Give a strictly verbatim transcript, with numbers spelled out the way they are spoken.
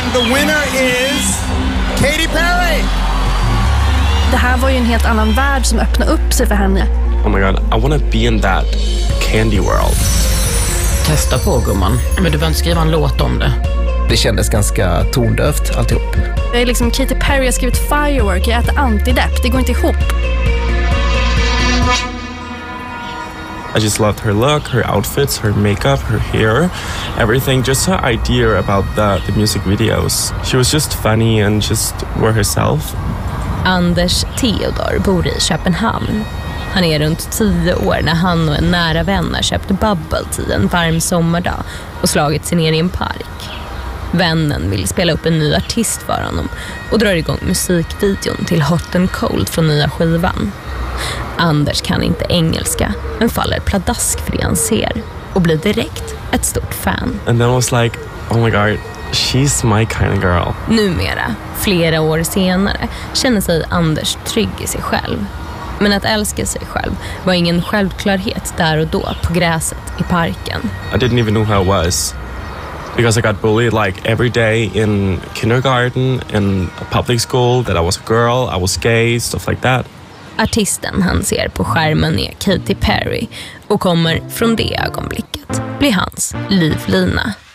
And the winner is Katy Perry! Det här var ju en helt annan värld som öppnade upp sig för henne. Oh my god, I want to be in that candy world. Testa på, gumman. Men du behöver inte skriva en låt om det. Det kändes ganska tondövt alltihop. Det är liksom Katy Perry har skrivit Firework, jag äter antidepp, det går inte ihop. I just loved her look, her outfits, her makeup, her hair, everything. Just her idea about the, the music videos. She was just funny and just were herself. Anders Theodor bor i Köpenhamn. Han är runt tio år när han och en nära vän har köpt bubble tea en varm sommardag och slagit sig ner i en park. Vännen vill spela upp en ny artist för honom och drar igång musikvideon till Hot and Cold från nya skivan. Anders kan inte engelska men faller pladask för det han ser och blir direkt ett stort fan. And then I was like, oh my god, she's my kind of girl. Numera, flera år senare, känner sig Anders trygg i sig själv. Men att älska sig själv var ingen självklarhet där och då på gräset i parken. I didn't even know who I was. Because I got bullied like every day in kindergarten, in a public school, that I was a girl, I was gay, stuff like that. Artisten han ser på skärmen är Katy Perry och kommer från det ögonblicket bli hans livlina.